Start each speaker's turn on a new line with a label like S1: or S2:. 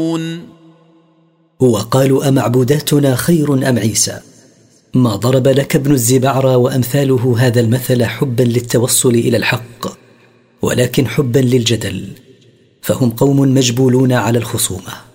S1: وقالوا أمعبوداتنا خير أم عيسى؟ ما ضرب لك ابن الزبعرى وأمثاله هذا المثل حبا للتوصل إلى الحق، ولكن حبا للجدل، فهم قوم مجبولون على الخصومة.